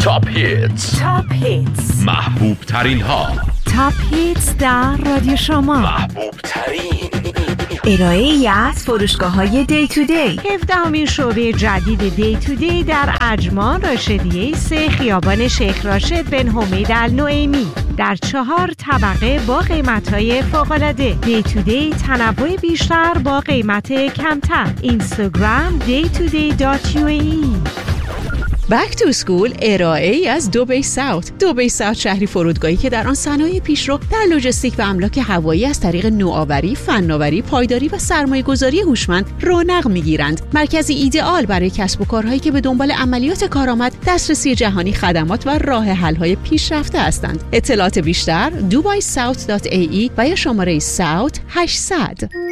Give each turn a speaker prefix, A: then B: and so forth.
A: تاپ هیتز محبوب ترین ها.
B: تاپ هیتز در رادیو شما.
A: محبوب ترین
B: ارائه‌ای از فروشگاه‌های دی تو دی.
C: 17مین شعبه جدید دی تو دی در اجمان راشدیه 3 خیابان شیخ راشد بن حمید النعیمی در 4 طبقه با قیمت‌های فوق‌العاده. دی تو دی تنوع بیشتر با قیمت کمتر. اینستاگرام daytoday.ua.
D: بک تو اسکول ارائه‌ای از دبی ساوت. دبی ساوت شهری فرودگاهی که در آن صنایع پیشرو در لوجستیک و املاک هوایی از طریق نوآوری، فناوری، پایداری و سرمایه‌گذاری هوشمند رونق می‌گیرند. مرکزی ایدئال برای کسب و کارهایی که به دنبال عملیات کارآمد، دسترسی جهانی خدمات و راه حل‌های پیشرفته هستند. اطلاعات بیشتر dubaisouth.ae و یا شماره SOUTH 800.